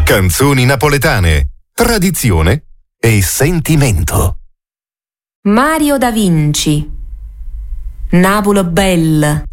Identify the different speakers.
Speaker 1: Canzoni napoletane, tradizione e sentimento.
Speaker 2: Mario da Vinci. Napolo bella.